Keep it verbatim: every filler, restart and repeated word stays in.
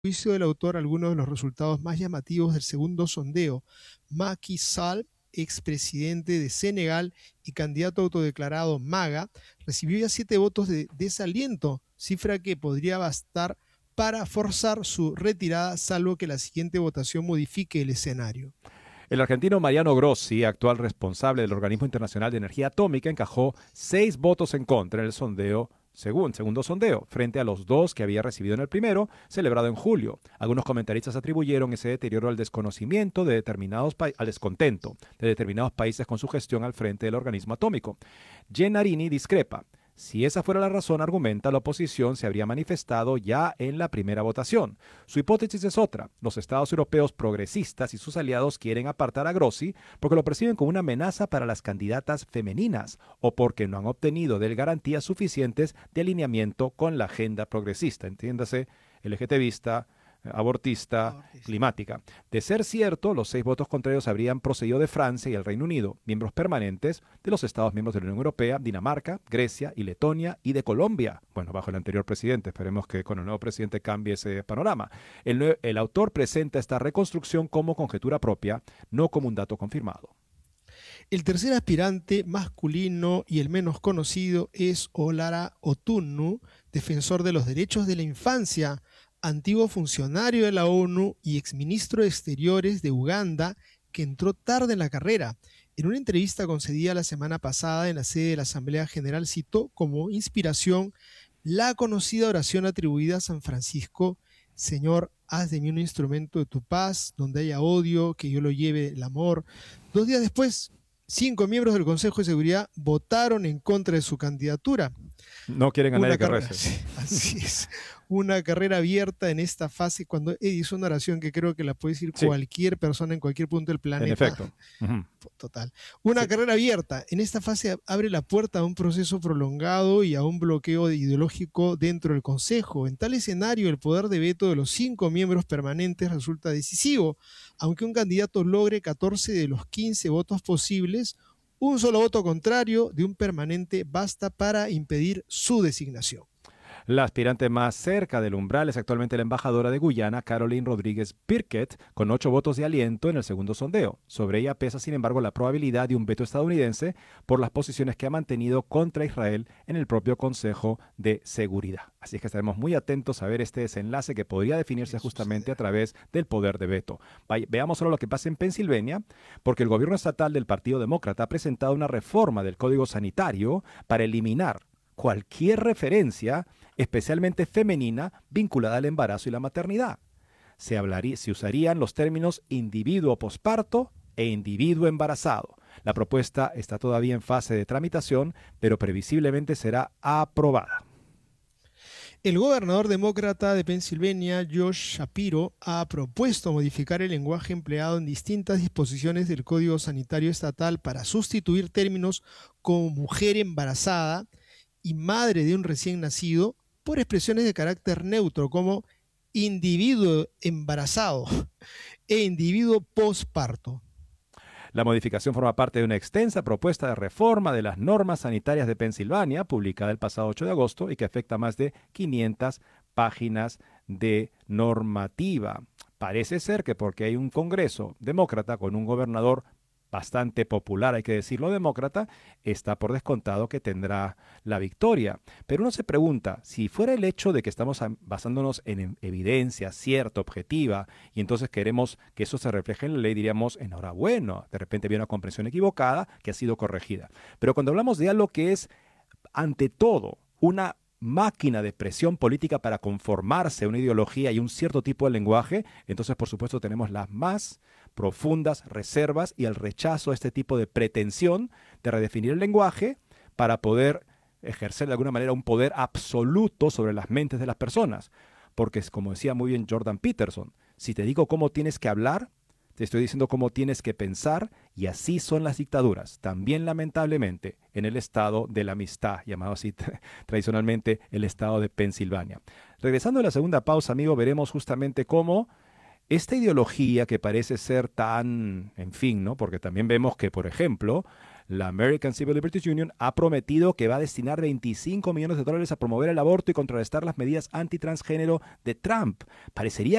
juicio del autor algunos de los resultados más llamativos del segundo sondeo. Macky Sall, expresidente de Senegal y candidato autodeclarado MAGA, recibió ya siete votos de desaliento, cifra que podría bastar para forzar su retirada, salvo que la siguiente votación modifique el escenario. El argentino Mariano Grossi, actual responsable del Organismo Internacional de Energía Atómica, encajó seis votos en contra en el sondeo según segundo sondeo, frente a los dos que había recibido en el primero, celebrado en julio. Algunos comentaristas atribuyeron ese deterioro al desconocimiento de determinados pa- al descontento de determinados países con su gestión al frente del organismo atómico. Gennarini discrepa. Si esa fuera la razón, argumenta, la oposición se habría manifestado ya en la primera votación. Su hipótesis es otra. Los estados europeos progresistas y sus aliados quieren apartar a Grossi porque lo perciben como una amenaza para las candidatas femeninas o porque no han obtenido de él garantías suficientes de alineamiento con la agenda progresista. Entiéndase, LGTBista, abortista, Abortista. climática. De ser cierto, los seis votos contrarios habrían procedido de Francia y el Reino Unido, miembros permanentes de los Estados miembros de la Unión Europea, Dinamarca, Grecia y Letonia, y de Colombia. Bueno, bajo el anterior presidente. Esperemos que con el nuevo presidente cambie ese panorama. El, nue- el autor presenta esta reconstrucción como conjetura propia, no como un dato confirmado. El tercer aspirante masculino y el menos conocido es Olara Otunnu, defensor de los derechos de la infancia, antiguo funcionario de la ONU y exministro de Exteriores de Uganda, que entró tarde en la carrera. En una entrevista concedida la semana pasada en la sede de la Asamblea General, citó como inspiración la conocida oración atribuida a San Francisco: Señor, haz de mí un instrumento de tu paz, donde haya odio, que yo lo lleve el amor. Dos días después, cinco miembros del Consejo de Seguridad votaron en contra de su candidatura. No quieren a nadie Una que carrera, rece. sí, así es, una carrera abierta en esta fase, cuando Eddie hizo una oración que creo que la puede decir Sí, cualquier persona en cualquier punto del en planeta. efecto. Ujú. Total. Una Sí. carrera abierta. En esta fase abre la puerta a un proceso prolongado y a un bloqueo ideológico dentro del Consejo. En tal escenario, el poder de veto de los cinco miembros permanentes resulta decisivo. Aunque un candidato logre catorce de los quince votos posibles, un solo voto contrario de un permanente basta para impedir su designación. La aspirante más cerca del umbral es actualmente la embajadora de Guyana, Caroline Rodríguez Birkett, con ocho votos de aliento en el segundo sondeo. Sobre ella pesa, sin embargo, la probabilidad de un veto estadounidense por las posiciones que ha mantenido contra Israel en el propio Consejo de Seguridad. Así es que estaremos muy atentos a ver este desenlace que podría definirse justamente a través del poder de veto. Vaya, veamos solo lo que pasa en Pensilvania, porque el gobierno estatal del Partido Demócrata ha presentado una reforma del Código Sanitario para eliminar cualquier referencia, especialmente femenina, vinculada al embarazo y la maternidad. Se, hablaría, se usarían los términos individuo posparto e individuo embarazado. La propuesta está todavía en fase de tramitación, pero previsiblemente será aprobada. El gobernador demócrata de Pensilvania, Josh Shapiro, ha propuesto modificar el lenguaje empleado en distintas disposiciones del Código Sanitario Estatal para sustituir términos como mujer embarazada y madre de un recién nacido por expresiones de carácter neutro como individuo embarazado e individuo posparto. La modificación forma parte de una extensa propuesta de reforma de las normas sanitarias de Pensilvania, publicada el pasado ocho de agosto y que afecta a más de quinientas páginas de normativa. Parece ser que porque hay un Congreso demócrata con un gobernador bastante popular, hay que decirlo, demócrata, está por descontado que tendrá la victoria. Pero uno se pregunta, si fuera el hecho de que estamos basándonos en evidencia cierta, objetiva, y entonces queremos que eso se refleje en la ley, diríamos, enhorabuena, de repente había una comprensión equivocada que ha sido corregida. Pero cuando hablamos de algo que es, ante todo, una máquina de presión política para conformarse a una ideología y un cierto tipo de lenguaje, entonces por supuesto tenemos las más profundas reservas y el rechazo a este tipo de pretensión de redefinir el lenguaje para poder ejercer de alguna manera un poder absoluto sobre las mentes de las personas. Porque, como decía muy bien Jordan Peterson, si te digo cómo tienes que hablar, te estoy diciendo cómo tienes que pensar, y así son las dictaduras. También, lamentablemente, en el estado de la amistad, llamado así tradicionalmente el estado de Pensilvania. Regresando a la segunda pausa, amigo, veremos justamente cómo esta ideología que parece ser tan, en fin, ¿no? Porque también vemos que, por ejemplo, La American Civil Liberties Union ha prometido que va a destinar veinticinco millones de dólares a promover el aborto y contrarrestar las medidas antitransgénero de Trump. Parecería